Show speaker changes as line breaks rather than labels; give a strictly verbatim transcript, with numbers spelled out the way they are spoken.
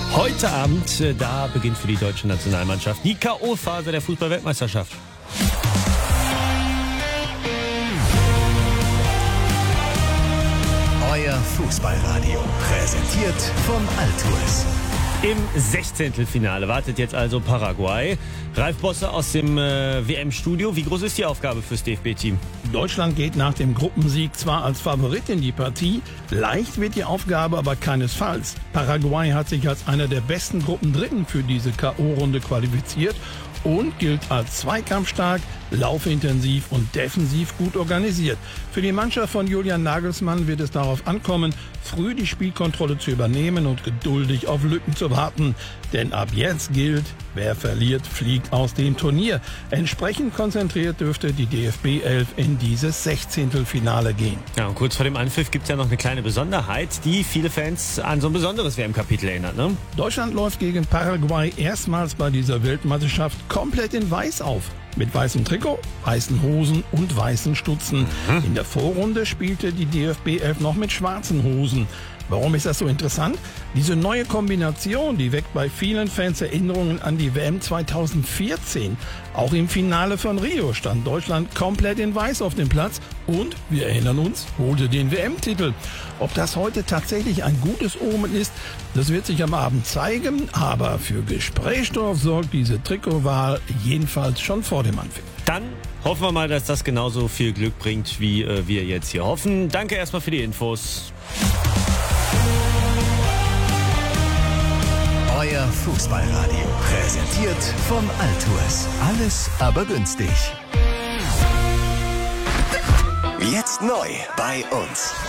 Heute Abend, äh, da beginnt für die deutsche Nationalmannschaft die K O-Phase der Fußball-Weltmeisterschaft.
Euer Fußballradio, präsentiert von Altours.
Im Sechzehntelfinale wartet jetzt also Paraguay. Ralf Bosse aus dem äh, W M-Studio. Wie groß ist die Aufgabe fürs D F B-Team?
Deutschland geht nach dem Gruppensieg zwar als Favorit in die Partie, leicht wird die Aufgabe aber keinesfalls. Paraguay hat sich als einer der besten Gruppendritten für diese K O-Runde qualifiziert und gilt als zweikampfstark, laufintensiv und defensiv gut organisiert. Für die Mannschaft von Julian Nagelsmann wird es darauf ankommen, früh die Spielkontrolle zu übernehmen und geduldig auf Lücken zu warten. Denn ab jetzt gilt, wer verliert, fliegt aus dem Turnier. Entsprechend konzentriert dürfte die D F B elf in dieses Sechzehntelfinale gehen.
Ja, und kurz vor dem Anpfiff gibt es ja noch eine kleine Besonderheit, die viele Fans an so ein besonderes W M-Kapitel erinnert, ne?
Deutschland läuft gegen Paraguay erstmals bei dieser Weltmeisterschaft komplett in Weiß auf. Mit weißem Trikot, weißen Hosen und weißen Stutzen. Mhm. In der Vorrunde spielte die D F B elf noch mit schwarzen Hosen. Warum ist das so interessant? Diese neue Kombination, die weckt bei vielen Fans Erinnerungen an die W M zweitausendvierzehn. Auch im Finale von Rio stand Deutschland komplett in Weiß auf dem Platz und, wir erinnern uns, holte den W M-Titel. Ob das heute tatsächlich ein gutes Omen ist, das wird sich am Abend zeigen, aber für Gesprächsstoff sorgt diese Trikotwahl jedenfalls schon vor dem Anpfiff.
Dann hoffen wir mal, dass das genauso viel Glück bringt, wie äh, wir jetzt hier hoffen. Danke erstmal für die Infos.
Euer Fußballradio, präsentiert von Altours. Alles aber günstig. Jetzt neu bei uns.